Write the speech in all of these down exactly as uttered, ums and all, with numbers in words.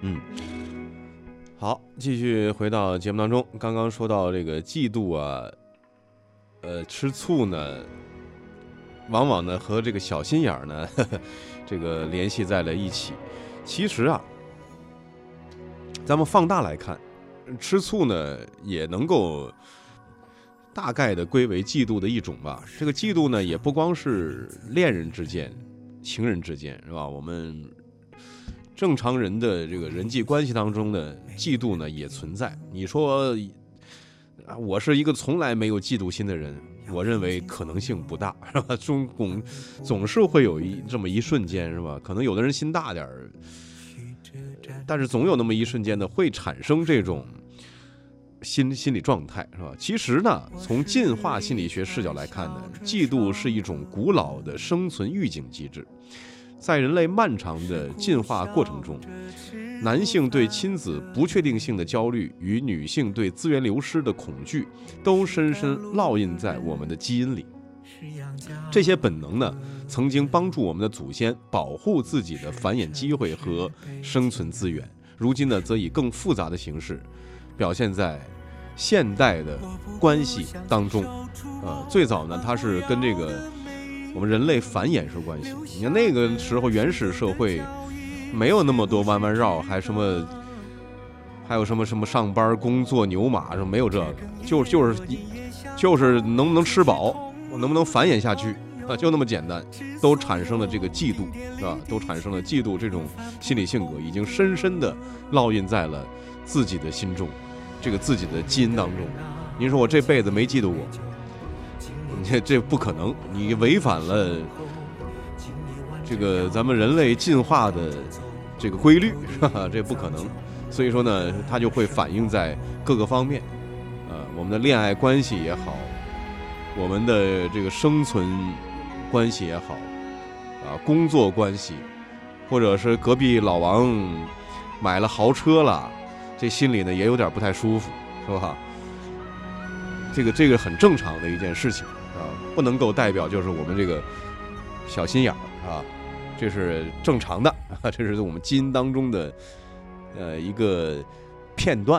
嗯，好，继续回到节目当中。刚刚说到这个嫉妒啊，呃，吃醋呢，往往呢和这个小心眼儿呢，呵呵这个联系在了一起。其实啊，咱们放大来看，吃醋呢也能够大概的归为嫉妒的一种吧。这个嫉妒呢，也不光是恋人之间、情人之间，是吧？我们正常人的这个人际关系当中的嫉妒呢也存在。你说啊，我是一个从来没有嫉妒心的人，我认为可能性不大，是吧？总总总是会有一这么一瞬间，是吧？可能有的人心大点儿，但是总有那么一瞬间呢，会产生这种心心理状态，是吧？其实呢，从进化心理学视角来看呢，嫉妒是一种古老的生存预警机制。在人类漫长的进化过程中，男性对亲子不确定性的焦虑与女性对资源流失的恐惧，都深深烙印在我们的基因里。这些本能呢，曾经帮助我们的祖先保护自己的繁衍机会和生存资源，如今呢，则以更复杂的形式表现在现代的关系当中。呃，最早呢，它是跟这个我们人类繁衍是关系。你看那个时候原始社会没有那么多弯弯绕，还什么还有什么什么上班工作牛马什么，没有这个，就就是就是能不能吃饱，能不能繁衍下去啊，就那么简单。都产生了这个嫉妒，是吧？都产生了嫉妒这种心理性格，已经深深的烙印在了自己的心中，这个自己的基因当中。您说我这辈子没嫉妒过，这这不可能，你违反了这个咱们人类进化的这个规律，是吧？这不可能。所以说呢，它就会反映在各个方面，呃，我们的恋爱关系也好，我们的这个生存关系也好，啊，工作关系，或者是隔壁老王买了豪车了，这心里呢也有点不太舒服，是吧？这个这个很正常的一件事情啊，不能够代表就是我们这个小心眼儿啊，这是正常的，啊，这是我们基因当中的呃一个片段。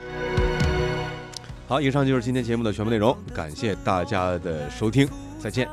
好，以上就是今天节目的全部内容，感谢大家的收听，再见。